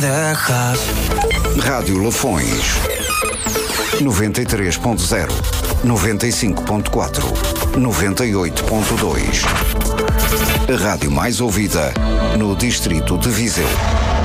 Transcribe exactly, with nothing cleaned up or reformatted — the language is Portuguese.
Rádio Lafões noventa e três ponto zero, noventa e cinco ponto quatro, noventa e oito ponto dois. A rádio mais ouvida no distrito de Viseu.